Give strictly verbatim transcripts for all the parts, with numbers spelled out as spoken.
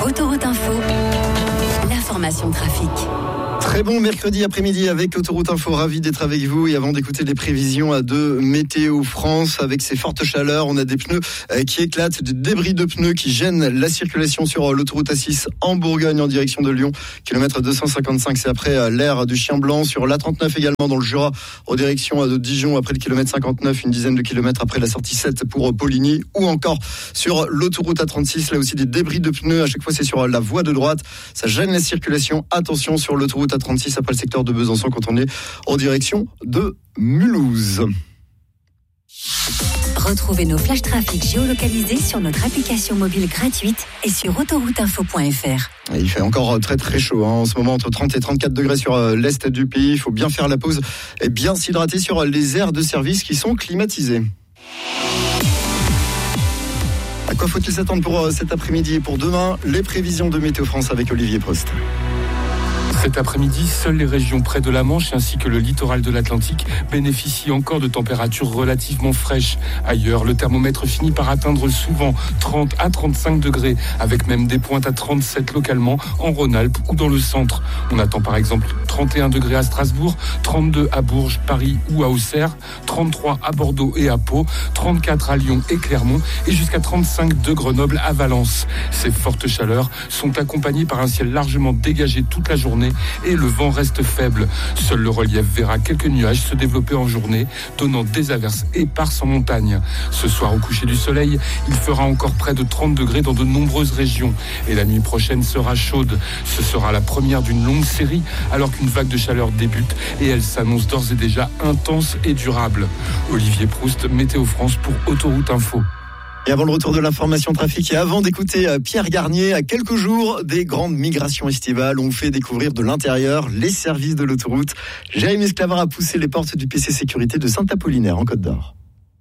Autoroute Info, l'information trafic. Très bon mercredi après-midi avec Autoroute Info, ravi d'être avec vous. Et avant d'écouter les prévisions de Météo France, avec ces fortes chaleurs, on a des pneus qui éclatent, des débris de pneus qui gênent la circulation sur l'autoroute A six en Bourgogne en direction de Lyon. Kilomètre deux cent cinquante-cinq, c'est après l'aire du Chien Blanc. Sur l'A trente-neuf également dans le Jura en direction de Dijon après le kilomètre cinquante-neuf, une dizaine de kilomètres après la sortie sept pour Poligny. Ou encore sur l'autoroute A trente-six, là aussi des débris de pneus. À chaque fois c'est sur la voie de droite, ça gêne la circulation. Attention sur l'autoroute A trente-six après le secteur de Besançon quand on est en direction de Mulhouse. Retrouvez nos flashs trafic géolocalisés sur notre application mobile gratuite et sur autoroute info point f r. Il fait encore très très chaud hein, en ce moment, entre trente et trente-quatre degrés sur l'est du pays. Il faut bien faire la pause et bien s'hydrater sur les aires de service qui sont climatisées. À quoi faut-il s'attendre pour cet après-midi et pour demain? Les prévisions de Météo France avec Olivier Prost. Cet après-midi, seules les régions près de la Manche ainsi que le littoral de l'Atlantique bénéficient encore de températures relativement fraîches. Ailleurs, le thermomètre finit par atteindre souvent trente à trente-cinq degrés, avec même des pointes à trente-sept localement en Rhône-Alpes ou dans le centre. On attend par exemple trente et un degrés à Strasbourg, trente-deux à Bourges, Paris ou à Auxerre, trente-trois à Bordeaux et à Pau, trente-quatre à Lyon et Clermont et jusqu'à trente-cinq de Grenoble à Valence. Ces fortes chaleurs sont accompagnées par un ciel largement dégagé toute la journée et le vent reste faible. Seul le relief verra quelques nuages se développer en journée, donnant des averses éparses en montagne. Ce soir, au coucher du soleil, il fera encore près de trente degrés dans de nombreuses régions. Et la nuit prochaine sera chaude. Ce sera la première d'une longue série, alors qu'une vague de chaleur débute et elle s'annonce d'ores et déjà intense et durable. Olivier Proust, Météo France pour Autoroute Info. Et avant le retour de l'information trafic et avant d'écouter Pierre Garnier, à quelques jours des grandes migrations estivales, on fait découvrir de l'intérieur les services de l'autoroute. Jérémy Esclavard a poussé les portes du P C Sécurité de Saint-Apollinaire en Côte d'Or.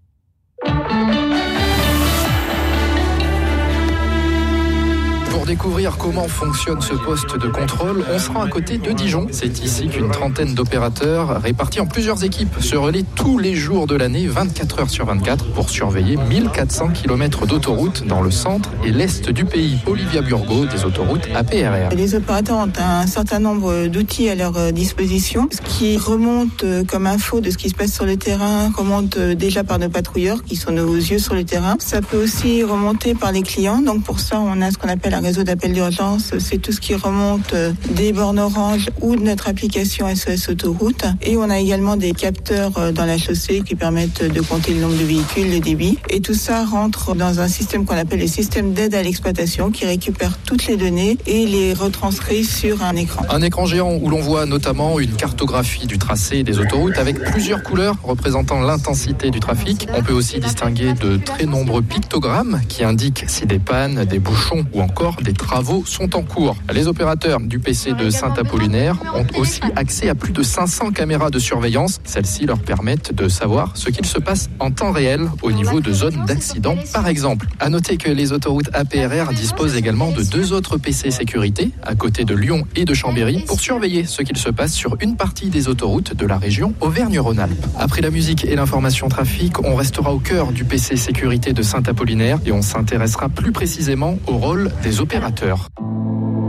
Pour découvrir comment fonctionne ce poste de contrôle, on se rend à côté de Dijon. C'est ici qu'une trentaine d'opérateurs répartis en plusieurs équipes se relaient tous les jours de l'année, vingt-quatre heures sur vingt-quatre, pour surveiller mille quatre cents kilomètres d'autoroutes dans le centre et l'est du pays. Olivia Burgot, des autoroutes A P R R. Les opérateurs ont un certain nombre d'outils à leur disposition. Ce qui remonte comme info de ce qui se passe sur le terrain remonte déjà par nos patrouilleurs qui sont nos yeux sur le terrain. Ça peut aussi remonter par les clients. Donc pour ça, on a ce qu'on appelle un réseau d'appel d'urgence, c'est tout ce qui remonte des bornes orange ou de notre application S O S Autoroute. Et on a également des capteurs dans la chaussée qui permettent de compter le nombre de véhicules, le débit. Et tout ça rentre dans un système qu'on appelle le système d'aide à l'exploitation qui récupère toutes les données et les retranscrit sur un écran. Un écran géant où l'on voit notamment une cartographie du tracé des autoroutes avec plusieurs couleurs représentant l'intensité du trafic. On peut aussi distinguer de très nombreux pictogrammes qui indiquent si des pannes, des bouchons ou encore des travaux sont en cours. Les opérateurs du P C de Saint-Apollinaire ont aussi accès à plus de cinq cents caméras de surveillance. Celles-ci leur permettent de savoir ce qu'il se passe en temps réel au niveau de zones d'accident, par exemple. À noter que les autoroutes A P R R disposent également de deux autres P C sécurité, à côté de Lyon et de Chambéry, pour surveiller ce qu'il se passe sur une partie des autoroutes de la région Auvergne-Rhône-Alpes. Après la musique et l'information trafic, on restera au cœur du P C sécurité de Saint-Apollinaire et on s'intéressera plus précisément au rôle des opérateurs.